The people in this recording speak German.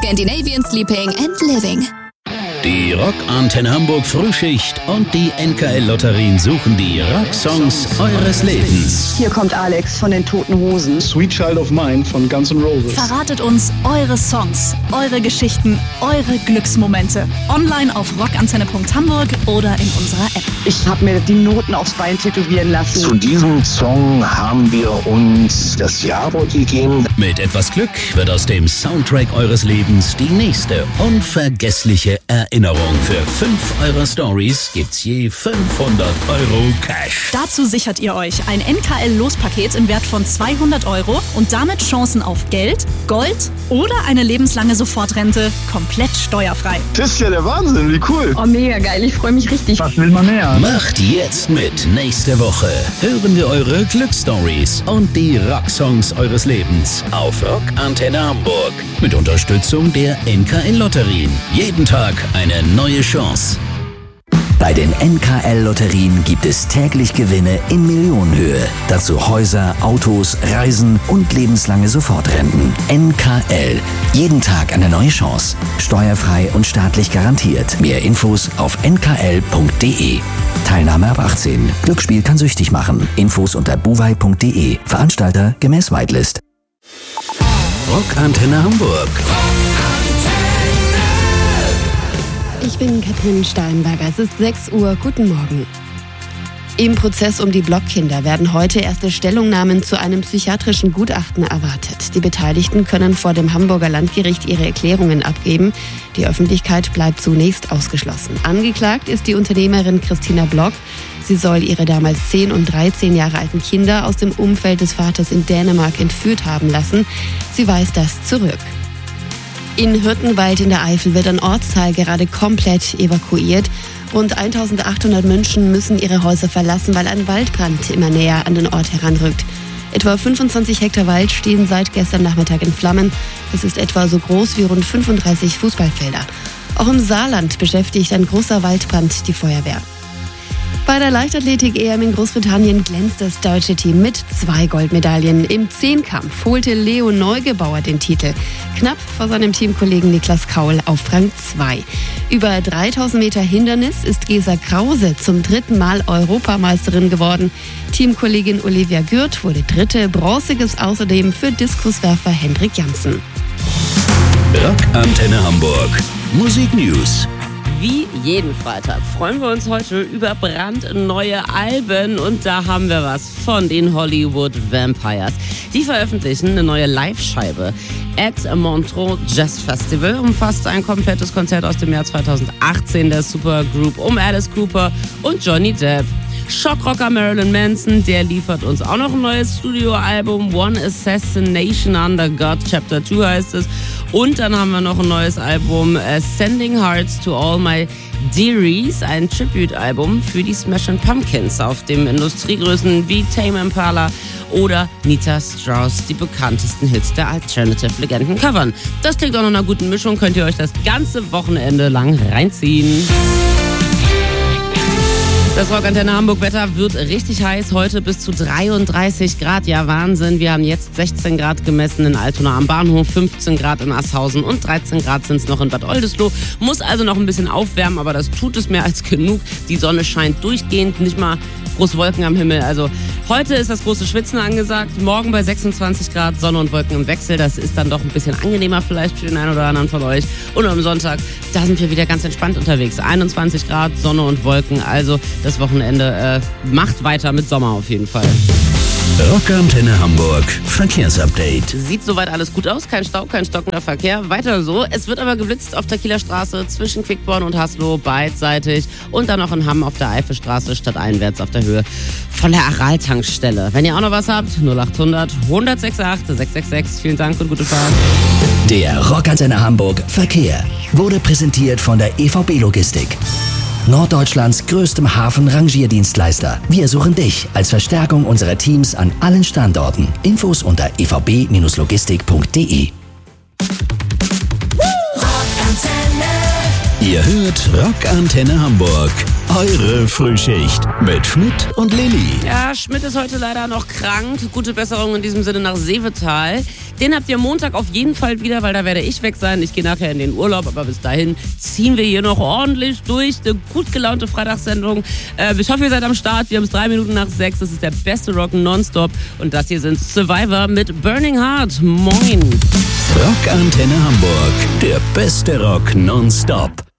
Scandinavian Sleeping and Living. Die Rockantenne Hamburg Frühschicht und die NKL-Lotterien suchen die Rocksongs eures Lebens. Hier kommt Alex von den Toten Hosen. Sweet Child of Mine von Guns N' Roses. Verratet uns eure Songs, eure Geschichten, eure Glücksmomente. Online auf rockantenne.hamburg oder in unserer App. Ich habe mir die Noten aufs Bein tätowieren lassen. Zu diesem Song haben wir uns das Jawort gegeben. Mit etwas Glück wird aus dem Soundtrack eures Lebens die nächste unvergessliche Erinnerung. Für 5 eurer Stories gibt's je 500 € Cash. Dazu sichert ihr euch ein NKL-Lospaket im Wert von 200 € und damit Chancen auf Geld, Gold oder eine lebenslange Sofortrente komplett steuerfrei. Das ist ja der Wahnsinn, wie cool. Oh, mega geil, ich freue mich richtig. Was will man mehr? Macht jetzt mit. Nächste Woche hören wir eure Glücksstories und die Rocksongs eures Lebens auf Rockantenne Hamburg. Mit Unterstützung der NKL-Lotterien. Jeden Tag eine neue Chance. Bei den NKL-Lotterien gibt es täglich Gewinne in Millionenhöhe. Dazu Häuser, Autos, Reisen und lebenslange Sofortrenten. NKL. Jeden Tag eine neue Chance. Steuerfrei und staatlich garantiert. Mehr Infos auf nkl.de. Teilnahme ab 18. Glücksspiel kann süchtig machen. Infos unter buwei.de. Veranstalter gemäß Whitelist. Rockantenne Hamburg. Ich bin Katrin Steinberger. Es ist 6 Uhr. Guten Morgen. Im Prozess um die Blockkinder werden heute erste Stellungnahmen zu einem psychiatrischen Gutachten erwartet. Die Beteiligten können vor dem Hamburger Landgericht ihre Erklärungen abgeben. Die Öffentlichkeit bleibt zunächst ausgeschlossen. Angeklagt ist die Unternehmerin Christina Block. Sie soll ihre damals 10 und 13 Jahre alten Kinder aus dem Umfeld des Vaters in Dänemark entführt haben lassen. Sie weist das zurück. In Hürtenwald in der Eifel wird ein Ortsteil gerade komplett evakuiert. Rund 1800 Menschen müssen ihre Häuser verlassen, weil ein Waldbrand immer näher an den Ort heranrückt. Etwa 25 Hektar Wald stehen seit gestern Nachmittag in Flammen. Das ist etwa so groß wie rund 35 Fußballfelder. Auch im Saarland beschäftigt ein großer Waldbrand die Feuerwehr. Bei der Leichtathletik-EM in Großbritannien glänzt das deutsche Team mit 2 Goldmedaillen. Im Zehnkampf holte Leo Neugebauer den Titel. Knapp vor seinem Teamkollegen Niklas Kaul auf Rang 2. Über 3000 Meter Hindernis ist Gesa Krause zum 3. Mal Europameisterin geworden. Teamkollegin Olivia Gürt wurde 3. Bronze gibt's außerdem für Diskuswerfer Hendrik Janssen. Rockantenne Hamburg. Musik News. Wie jeden Freitag freuen wir uns heute über brandneue Alben und da haben wir was von den Hollywood Vampires. Die veröffentlichen eine neue Live-Scheibe. At Montreux Jazz Festival umfasst ein komplettes Konzert aus dem Jahr 2018 der Supergroup um Alice Cooper und Johnny Depp. Schockrocker Marilyn Manson, der liefert uns auch noch ein neues Studioalbum. One Assassination Under God, Chapter 2 heißt es. Und dann haben wir noch ein neues Album, Sending Hearts to All My Dearies, ein Tribute-Album für die Smashing Pumpkins, auf dem Industriegrößen wie Tame Impala oder Nita Strauss die bekanntesten Hits der Alternative-Legenden covern. Das klingt auch nach einer guten Mischung, könnt ihr euch das ganze Wochenende lang reinziehen. Das Rockantenne Hamburg-Wetter wird richtig heiß, heute bis zu 33 Grad, ja Wahnsinn. Wir haben jetzt 16 Grad gemessen in Altona am Bahnhof, 15 Grad in Asshausen und 13 Grad sind es noch in Bad Oldesloe. Muss also noch ein bisschen aufwärmen, aber das tut es mehr als genug. Die Sonne scheint durchgehend, nicht mal große Wolken am Himmel. Also heute ist das große Schwitzen angesagt, morgen bei 26 Grad, Sonne und Wolken im Wechsel. Das ist dann doch ein bisschen angenehmer vielleicht für den einen oder anderen von euch. Und am Sonntag, da sind wir wieder ganz entspannt unterwegs. 21 Grad, Sonne und Wolken, also das Wochenende macht weiter mit Sommer auf jeden Fall. Rockantenne Hamburg Verkehrsupdate. Sieht soweit alles gut aus, kein Stau, kein stockender Verkehr, weiter so. Es wird aber geblitzt auf der Kieler Straße zwischen Quickborn und Haslo beidseitig und dann noch in Hamm auf der Eifelstraße stadteinwärts auf der Höhe von der Aral-Tankstelle. Wenn ihr auch noch was habt, 0800 168 666. Vielen Dank und gute Fahrt. Der Rockantenne Hamburg Verkehr wurde präsentiert von der EVB Logistik. Norddeutschlands größtem Hafen-Rangierdienstleister. Wir suchen dich als Verstärkung unserer Teams an allen Standorten. Infos unter evb-logistik.de. Ihr hört Rockantenne Hamburg Eure Frühschicht mit Schmidt und Lilly. Ja, Schmidt ist heute leider noch krank. Gute Besserung in diesem Sinne nach Seevetal. Den habt ihr Montag auf jeden Fall wieder, weil da werde ich weg sein. Ich gehe nachher in den Urlaub, aber bis dahin ziehen wir hier noch ordentlich durch. Eine gut gelaunte Freitagssendung. Ich hoffe, ihr seid am Start. Wir haben es 3:03. Das ist der beste Rock nonstop. Und das hier sind Survivor mit Burning Heart. Moin. Rockantenne Hamburg. Der beste Rock nonstop.